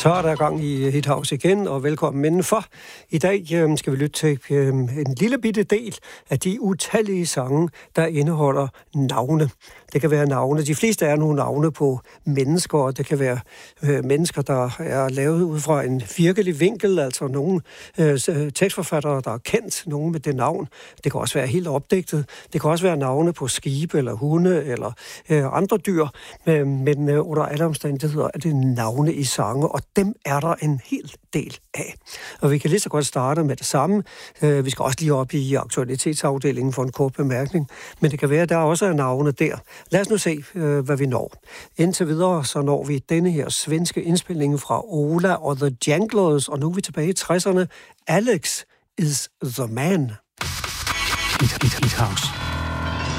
Så er der gang i Hit House igen, og velkommen indenfor. I dag skal vi lytte til en lille bitte del af de utallige sange, der indeholder navne. Det kan være navne. De fleste er nogle navne på mennesker, og det kan være mennesker, der er lavet ud fra en virkelig vinkel, altså nogle tekstforfattere, der er kendt, nogen med det navn. Det kan også være helt opdigtet. Det kan også være navne på skibe eller hunde eller andre dyr, men under alle omstændigheder er det navne i sange, og dem er der en hel del af. Og vi kan lige så godt starte med det samme. Vi skal også lige op i aktualitetsafdelingen for en kort bemærkning, men det kan være, at der også er navne der. Lad os nu se, hvad vi når. Indtil videre, så når vi denne her svenske indspilning fra Ola og The Janglers, og nu er vi tilbage i 60'erne. Alex is the man. Hit House.